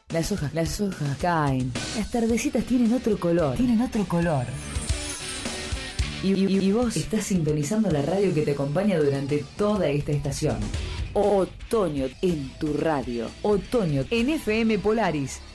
Las hojas caen. Las tardecitas tienen otro color. Y vos estás sintonizando la radio que te acompaña durante toda esta estación. Otoño en tu radio. Otoño en FM Polaris